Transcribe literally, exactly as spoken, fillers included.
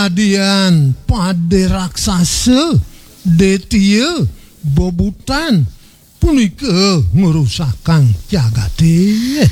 kadadian pade raksasa detia bobutan punika ngerusakan jagate.